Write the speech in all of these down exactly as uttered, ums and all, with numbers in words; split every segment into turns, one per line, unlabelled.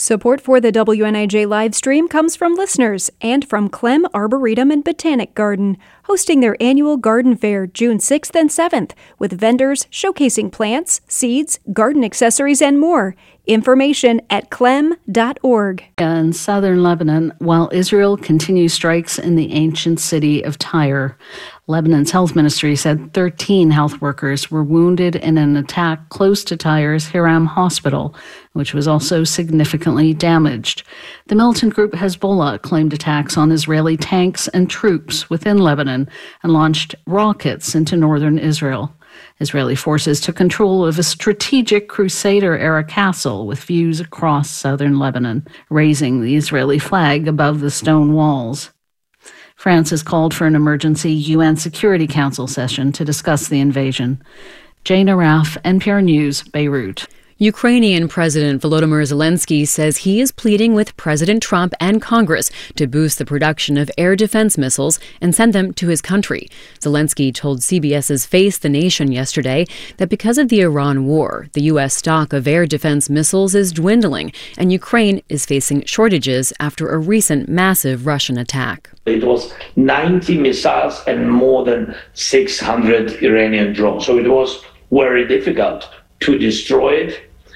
Support for the W N I J live stream comes from listeners and from Clem Arboretum and Botanic Garden, hosting their annual garden fair June sixth and seventh, with vendors showcasing plants, seeds, garden accessories, and more. Information at clem dot org.
In southern Lebanon, while Israel continues strikes in the ancient city of Tyre, Lebanon's health ministry said thirteen health workers were wounded in an attack close to Tyre's Hiram Hospital, which was also significantly damaged. The militant group Hezbollah claimed attacks on Israeli tanks and troops within Lebanon and launched rockets into northern Israel. Israeli forces took control of a strategic Crusader-era castle with views across southern Lebanon, raising the Israeli flag above the stone walls. France has called for an emergency U N Security Council session to discuss the invasion. Jane Araf, N P R News, Beirut.
Ukrainian President Volodymyr Zelensky says he is pleading with President Trump and Congress to boost the production of air defense missiles and send them to his country. Zelensky told CBS's Face the Nation yesterday that because of the Iran war, the U S stock of air defense missiles is dwindling, and Ukraine is facing shortages after a recent massive Russian attack.
It was ninety missiles and more than six hundred Iranian drones, so it was very difficult to destroy it.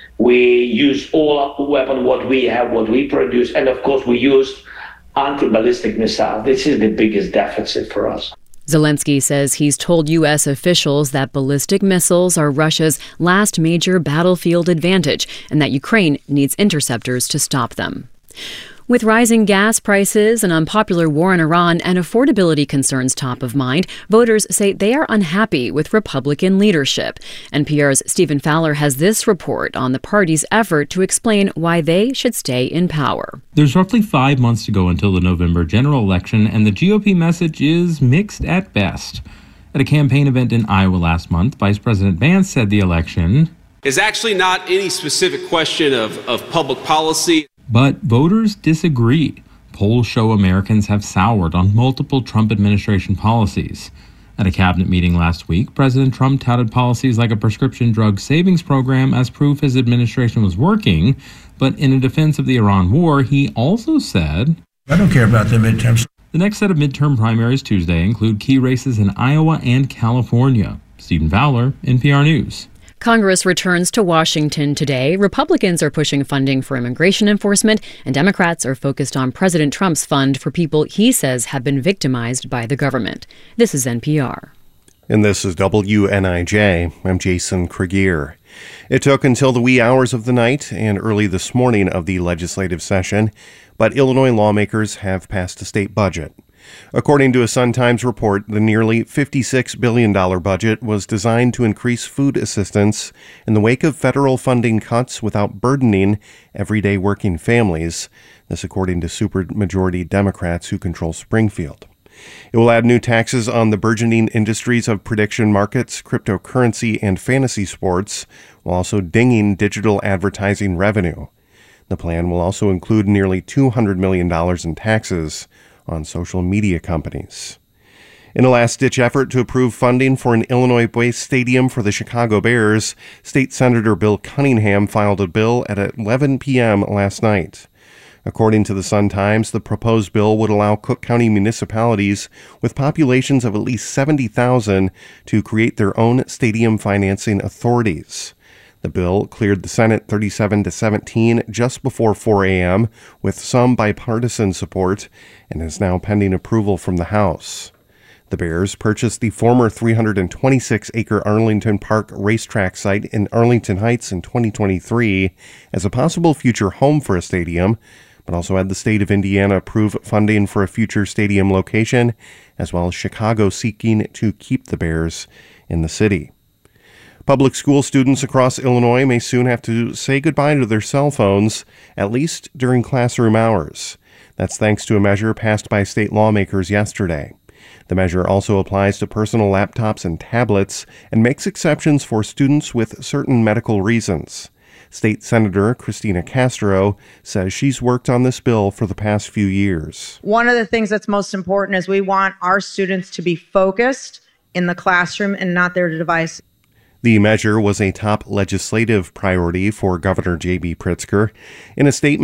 We used all our weapon, what we have, what we produce, and of course we used anti-ballistic missiles. This is the biggest deficit for us.
Zelensky says he's told U S officials that ballistic missiles are Russia's last major battlefield advantage and that Ukraine needs interceptors to stop them. With rising gas prices, an unpopular war in Iran, and affordability concerns top of mind, voters say they are unhappy with Republican leadership. N P R's Stephen Fowler has this report on the party's effort to explain why they should stay in power.
There's roughly five months to go until the November general election, and the G O P message is mixed at best. At a campaign event in Iowa last month, Vice President Vance said the election
is actually not any specific question of, of public policy.
But voters disagree. Polls show Americans have soured on multiple Trump administration policies. At a cabinet meeting last week, President Trump touted policies like a prescription drug savings program as proof his administration was working. But in a defense of the Iran war, he also said,
I don't care about the midterms.
The next set of midterm primaries Tuesday include key races in Iowa and California. Stephen Fowler, N P R News.
Congress returns to Washington today. Republicans are pushing funding for immigration enforcement, and Democrats are focused on President Trump's fund for people he says have been victimized by the government. This is N P R.
And this is W N I J. I'm Jason Kregier. It took until the wee hours of the night and early this morning of the legislative session, but Illinois lawmakers have passed a state budget. According to a Sun-Times report, the nearly fifty-six billion dollars budget was designed to increase food assistance in the wake of federal funding cuts without burdening everyday working families. This according to supermajority Democrats who control Springfield. It will add new taxes on the burgeoning industries of prediction markets, cryptocurrency, and fantasy sports, while also dinging digital advertising revenue. The plan will also include nearly two hundred million dollars in taxes on social media companies. In a last-ditch effort to approve funding for an Illinois-based stadium for the Chicago Bears, State Senator Bill Cunningham filed a bill at eleven p.m. last night. According to the Sun-Times, the proposed bill would allow Cook County municipalities with populations of at least seventy thousand to create their own stadium financing authorities. The bill cleared the Senate thirty-seven to seventeen just before four a.m. with some bipartisan support and is now pending approval from the House. The Bears purchased the former three hundred twenty-six acre Arlington Park racetrack site in Arlington Heights in twenty twenty-three as a possible future home for a stadium, but also had the state of Indiana approve funding for a future stadium location, as well as Chicago seeking to keep the Bears in the city. Public school students across Illinois may soon have to say goodbye to their cell phones, at least during classroom hours. That's thanks to a measure passed by state lawmakers yesterday. The measure also applies to personal laptops and tablets and makes exceptions for students with certain medical reasons. State Senator Christina Castro says she's worked on this bill for the past few years.
One of the things that's most important is we want our students to be focused in the classroom and not their device.
The measure was a top legislative priority for Governor J B Pritzker. In a statement,